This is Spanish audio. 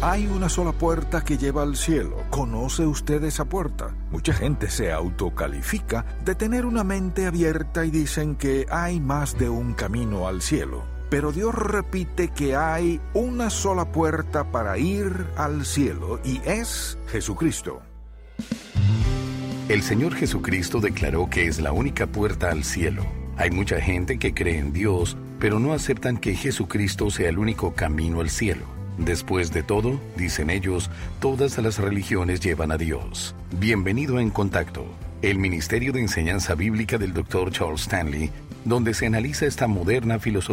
Hay una sola puerta que lleva al cielo. ¿Conoce usted esa puerta? Mucha gente se autocalifica de tener una mente abierta y dicen que hay más de un camino al cielo. Pero Dios repite que hay una sola puerta para ir al cielo y es Jesucristo. El Señor Jesucristo declaró que es la única puerta al cielo. Hay mucha gente que cree en Dios, pero no aceptan que Jesucristo sea el único camino al cielo. Después de todo, dicen ellos, todas las religiones llevan a Dios. Bienvenido a En Contacto, el Ministerio de Enseñanza Bíblica del Dr. Charles Stanley, donde se analiza esta moderna filosofía